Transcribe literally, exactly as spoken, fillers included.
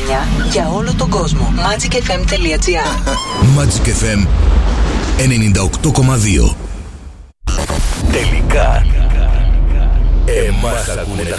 εννιά για όλο τον κόσμο. magic f m dot g r Magic εφ εμ ενενήντα οκτώ κόμμα δύο. Τελικά εμάς ακούνε τα